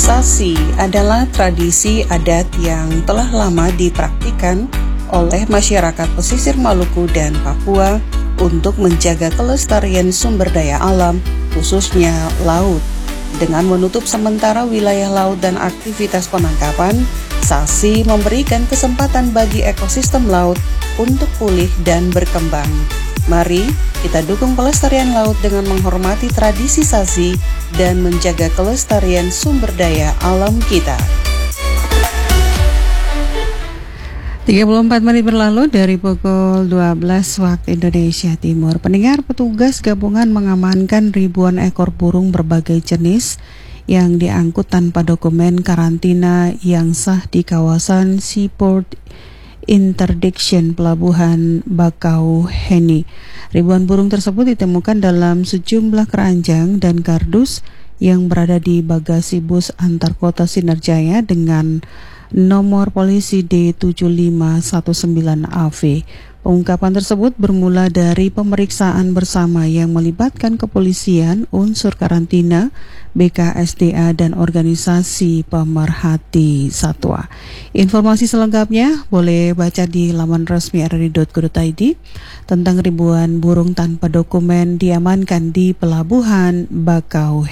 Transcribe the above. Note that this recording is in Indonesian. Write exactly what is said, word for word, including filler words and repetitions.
Sasi adalah tradisi adat yang telah lama dipraktikkan oleh masyarakat pesisir Maluku dan Papua untuk menjaga kelestarian sumber daya alam, khususnya laut. Dengan menutup sementara wilayah laut dan aktivitas penangkapan, Sasi memberikan kesempatan bagi ekosistem laut untuk pulih dan berkembang. Mari kita dukung pelestarian laut dengan menghormati tradisi Sasi dan menjaga kelestarian sumber daya alam kita. tiga puluh empat menit berlalu dari pukul dua belas waktu Indonesia Timur. Pendengar, petugas gabungan mengamankan ribuan ekor burung berbagai jenis yang diangkut tanpa dokumen karantina yang sah di kawasan Seaport Interdiction Pelabuhan Bakauheni. Ribuan burung tersebut ditemukan dalam sejumlah keranjang dan kardus yang berada di bagasi bus antar kota Sinarjaya dengan nomor polisi D tujuh lima satu sembilan A V. Pengungkapan tersebut bermula dari pemeriksaan bersama yang melibatkan kepolisian, unsur karantina, B K S D A, dan organisasi pemerhati satwa. Informasi selengkapnya boleh baca di laman resmi r r i dot co dot i d tentang ribuan burung tanpa dokumen diamankan di Pelabuhan Bakauheni.